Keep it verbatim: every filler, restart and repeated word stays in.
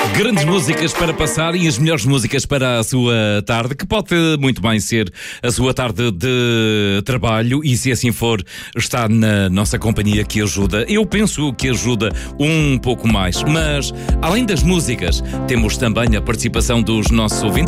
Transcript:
Grandes músicas para passar e as melhores músicas para a sua tarde, que pode muito bem ser a sua tarde de trabalho, e se assim for, está na nossa companhia, que ajuda. Eu penso que ajuda um pouco mais, mas além das músicas, temos também a participação dos nossos ouvintes.